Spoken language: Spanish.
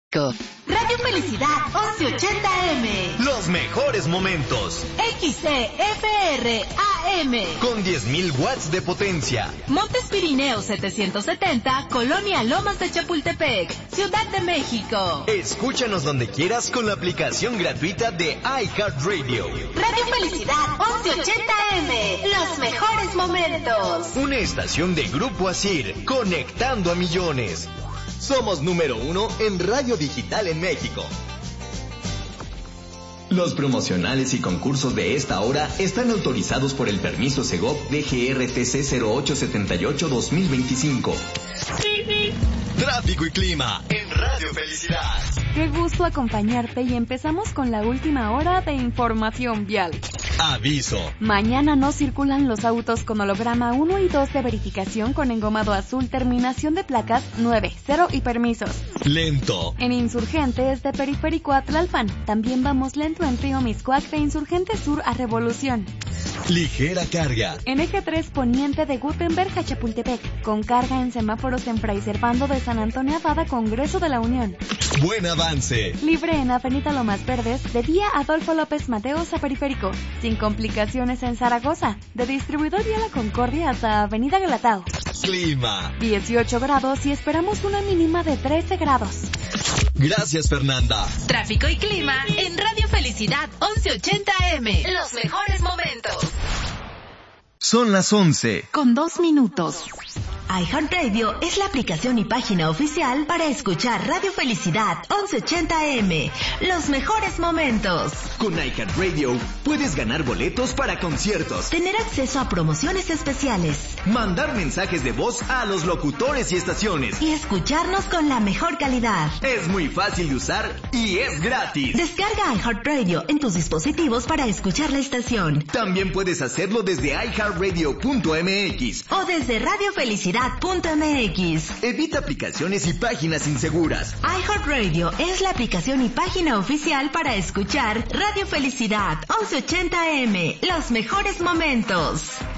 Radio Felicidad 1180M. Los mejores momentos. XCFR AM. Con 10.000 watts de potencia. Montes Pirineos 770, Colonia Lomas de Chapultepec, Ciudad de México. Escúchanos donde quieras con la aplicación gratuita de iHeartRadio. Radio Felicidad 1180M. Los mejores momentos. Una estación de Grupo Asir, conectando a millones. Somos número 1 en radio digital en México. Los promocionales y concursos de esta hora están autorizados por el permiso Segov DGRTC 0878-2025. Tráfico y clima en Radio Felicidad. Qué gusto acompañarte y empezamos con la última hora de información vial. Aviso. Mañana no circulan los autos con holograma 1 y 2 de verificación con engomado azul, terminación de placas 9, 0 y permisos. Lento. En Insurgentes de Periférico a Tlalpan. También vamos lento en Río Miscuac de Insurgente Sur a Revolución. Ligera carga. En Eje 3 Poniente de Gutenberg a Chapultepec. Con carga en semáforos en Fray Servando de San Antonio Abad, Congreso de la Unión. Buen avance. Libre en Avenida Lomas Verdes, de Vía Adolfo López Mateos a Periférico. Sin complicaciones en Zaragoza, de Distribuidor Vía La Concordia hasta Avenida Galatao. Clima. 18 grados y esperamos una mínima de 13 grados. Gracias, Fernanda. Tráfico y clima en Radio Felicidad 1180M. Los mejores momentos. Son las 11. Con 2 minutos. iHeartRadio es la aplicación y página oficial para escuchar Radio Felicidad 1180M. Los mejores momentos. Con iHeartRadio puedes ganar boletos para conciertos, Tener acceso a promociones especiales mandar mensajes de voz a los locutores y estaciones. y escucharnos con la mejor calidad. Es muy fácil de usar y es gratis. Descarga iHeartRadio en tus dispositivos para escuchar la estación. También puedes hacerlo desde iHeartRadio.mx. O desde radiofelicidad.mx. Evita aplicaciones y páginas inseguras. iHeartRadio es la aplicación y página oficial para escuchar Radio Felicidad 1180M. Los mejores momentos.